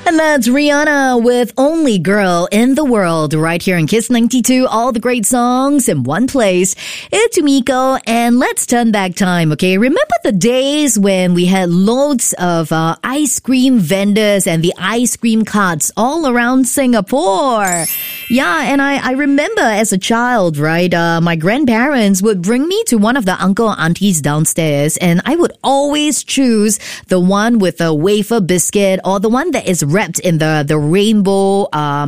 And that's Rihanna with Only Girl in the World right here in Kiss 92. All the great songs in one place. It's Miko, and let's turn back time, okay? Remember the days when we had loads of ice cream vendors and the ice cream carts all around Singapore? Yeah, and I remember as a child, right, my grandparents would bring me to one of the uncle or aunties downstairs, and I would always choose the one with a wafer biscuit or the one that is wrapped in the rainbow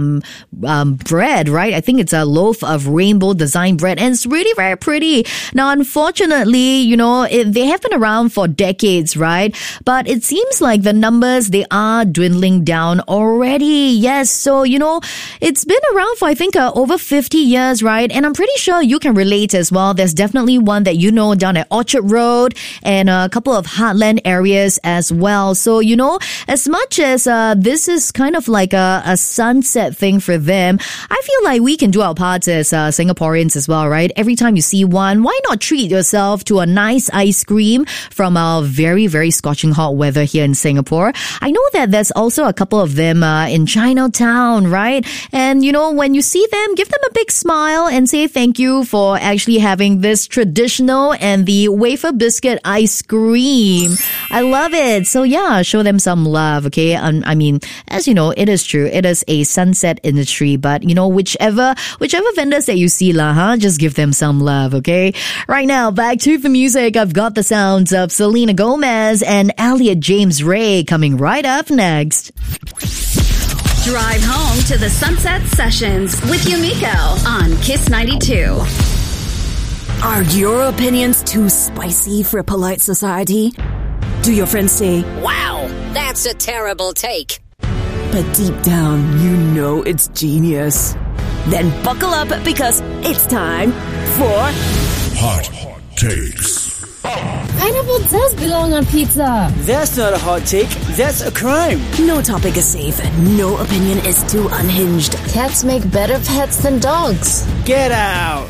bread, right? I think it's a loaf of rainbow design bread, and it's really very pretty. Now, unfortunately, they have been around for decades, right? But it seems like the numbers, they are dwindling down already. Yes, so, it's been around for, I think, over 50 years, right? And I'm pretty sure you can relate as well. There's definitely one that down at Orchard Road and a couple of heartland areas as well. So, as much as this is kind of like a sunset thing for them, I feel like we can do our parts as Singaporeans as well, right? Every time you see one, why not treat yourself to a nice ice cream from our very, very scorching hot weather here in Singapore? I know that there's also a couple of them in Chinatown, right? And, when you see them, give them a big smile and say thank you for actually having this traditional and the wafer biscuit ice cream. I love it. So yeah, show them some love, okay? I mean, as you know, it is true. It is a sunset industry, but whichever vendors that you see, just give them some love, okay? Right now, back to the music. I've got the sounds of Selena Gomez and Elliot James Ray coming right up next. Drive home to the Sunset Sessions with Yumiko on Kiss 92. Are your opinions too spicy for a polite society? Do your friends say, "Wow, that's a terrible take"? But deep down, it's genius? Then buckle up because it's time for Hot Takes. Pineapple does belong on pizza. That's not a hot take. That's a crime. No topic is safe. No opinion is too unhinged. Cats make better pets than dogs. Get out.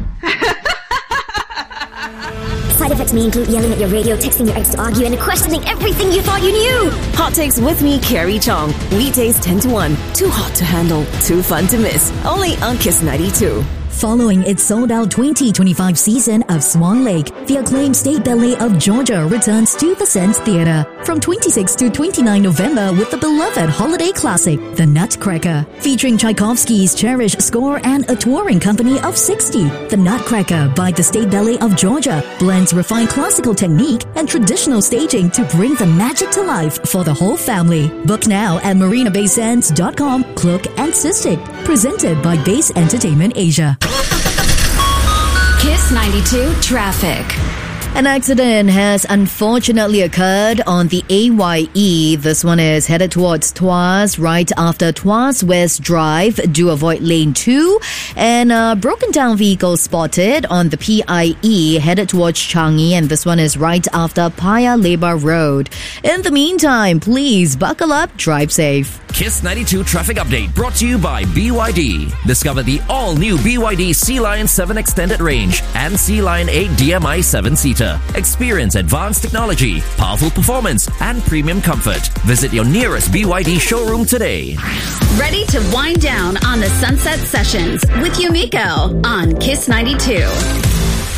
Side effects may include yelling at your radio, texting your ex to argue, and questioning everything you thought you knew. Hot Takes with me, Carrie Chong. Weekdays 10 to 1. Too hot to handle. Too fun to miss. Only on Kiss 92. Following its sold-out 2025 season of Swan Lake, the acclaimed State Ballet of Georgia returns to the Sands Theatre from 26 to 29 November with the beloved holiday classic, The Nutcracker. Featuring Tchaikovsky's cherished score and a touring company of 60, The Nutcracker by the State Ballet of Georgia blends refined classical technique and traditional staging to bring the magic to life for the whole family. Book now at marinabaysands.com, Cloak and Cystic. Presented by Base Entertainment Asia. Kiss 92 Traffic. An accident has unfortunately occurred on the AYE. This one is headed towards Tuas right after Tuas West Drive. Do avoid lane 2. And a broken down vehicle spotted on the PIE headed towards Changi. And this one is right after Paya Lebar Road. In the meantime, please buckle up, drive safe. Kiss 92 Traffic Update brought to you by BYD. Discover the all-new BYD Sea Lion 7 Extended Range and Sea Lion 8 DMI 7-seater. Experience advanced technology, powerful performance, and premium comfort. Visit your nearest BYD showroom today. Ready to wind down on the Sunset Sessions with Yumiko on Kiss 92.